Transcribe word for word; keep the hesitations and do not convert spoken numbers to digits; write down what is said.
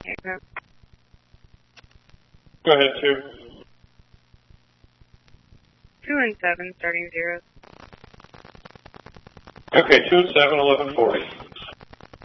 Yeah. Go ahead, two. Two and seven, starting zeros. Okay, two and seven, eleven forty.